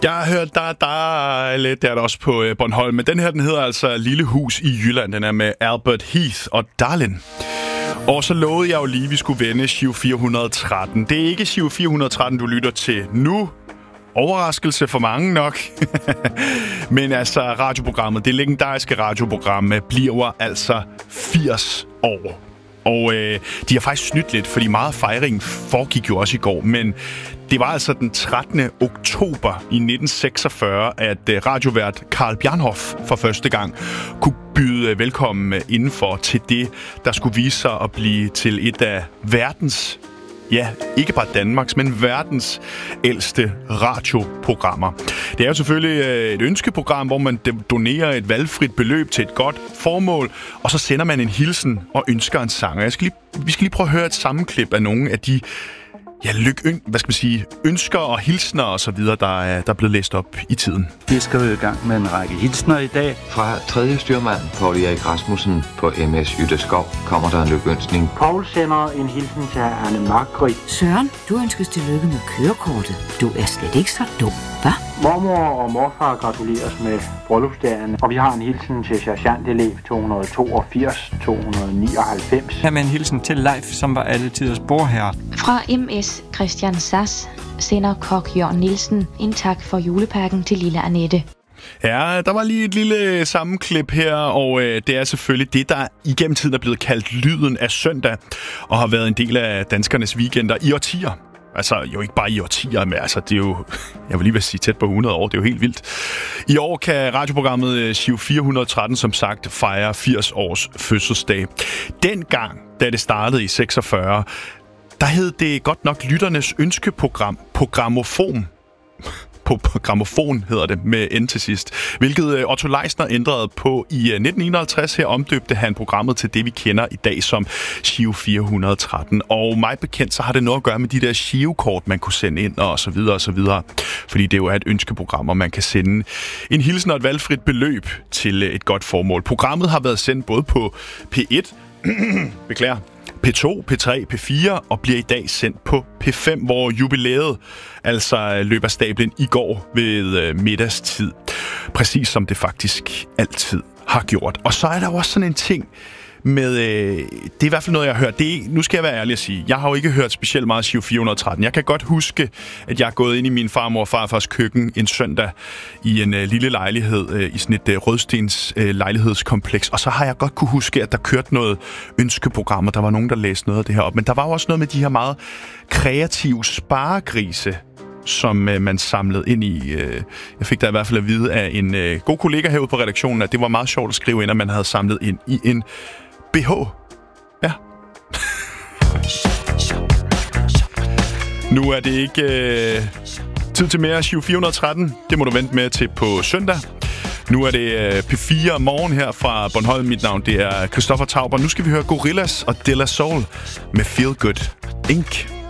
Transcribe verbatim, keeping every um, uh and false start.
Jeg har hørt, der, der er lidt, der er der også på Bornholm, men den her, den hedder altså Lille Hus i Jylland. Den er med Albert Heath og Darlin. Og så lovede jeg jo lige, at vi skulle vende Giro fire hundrede og tretten. Det er ikke Giro fire hundrede og tretten, du lytter til nu. Overraskelse for mange nok. Men altså, radioprogrammet, det legendariske radioprogram, bliver altså firs år. Og øh, de har faktisk snydt lidt, fordi meget fejring foregik jo også i går. Men det var altså den trettende oktober i nitten seksogfyrre, at øh, radiovært Carl Bjarnhof for første gang kunne byde velkommen indenfor til det, der skulle vise sig at blive til et af verdens, ja, ikke bare Danmarks, men verdens ældste radioprogrammer. Det er jo selvfølgelig et ønskeprogram, hvor man donerer et valgfrit beløb til et godt formål, og så sender man en hilsen og ønsker en sang. Jeg skal lige, vi skal lige prøve at høre et sammenklip af nogle af de ja, lyk, hvad skal man sige, ønsker og hilsner og så videre, der er, der er blevet læst op i tiden. Vi skal jo i gang med en række hilsner i dag. Fra tredje styrmand Poul Erik Rasmussen på M S Ytteskov kommer der en lykønskning. Poul sender en hilsen til Anne Margrit. Søren, du ønskes tillykke med kørekortet. Du er slet ikke så dum, hva'? Mormor og morfar gratuleres med bryllupsdagen, og vi har en hilsen til sergeantelev to hundrede toogfirs to hundrede nioghalvfems. Her med en hilsen til Leif, som var alle tiders borherre. Fra M S Christian Sass sender kok Jørgen Nielsen en tak for julepakken til lille Annette. Ja, der var lige et lille sammenklip her, og øh, det er selvfølgelig det, der igennem tiden er blevet kaldt lyden af søndag, og har været en del af danskernes weekender i årtier. Altså, jo ikke bare i årtier, men altså, det er jo, jeg vil lige vil sige, tæt på hundrede år. Det er jo helt vildt. I år kan radioprogrammet Giro fire hundrede og tretten, som sagt, fejre firs års fødselsdag. Dengang, da det startede i seksogfyrre, der hed det godt nok lytternes ønskeprogram på grammofon. På, på grammofon hedder det, med N til sidst. Hvilket Otto Leisner ændrede på i nitten enoghalvtreds. Her omdøbte han programmet til det, vi kender i dag som Giro fire hundrede og tretten. Og mig bekendt, så har det noget at gøre med de der Giro-kort, man kunne sende ind, og så videre, og så videre. Fordi det jo er et ønskeprogram, og man kan sende en hilsen og et valgfrit beløb til et godt formål. Programmet har været sendt både på P et, beklager, P to, P tre, P fire og bliver i dag sendt på P fem, hvor jubilæet altså løber stablen i går ved øh, middagstid. Præcis som det faktisk altid har gjort. Og så er der også sådan en ting med, øh, det er i hvert fald noget, jeg har hørt. Det er, nu skal jeg være ærlig at sige, jeg har jo ikke hørt specielt meget Giro fire hundrede og tretten. Jeg kan godt huske, at jeg er gået ind i min farmor og farfars køkken en søndag i en øh, lille lejlighed, øh, i sådan et øh, rødstens øh, lejlighedskompleks. Og så har jeg godt kunne huske, at der kørte noget ønskeprogrammer. Der var nogen, der læste noget af det her op. Men der var jo også noget med de her meget kreative sparegrise, som øh, man samlede ind i. Øh, jeg fik da i hvert fald at vide af en øh, god kollega herude på redaktionen, at det var meget sjovt at skrive ind, at man havde samlet ind i en B H. Ja. Nu er det ikke øh, tid til mere Giro fire hundrede og tretten. Det må du vente med til på søndag. Nu er det øh, P fire morgen her fra Bornholm. Mit navn, det er Christoffer Tauber. Nu skal vi høre Gorillaz og De La Soul med Feel Good Incorporated.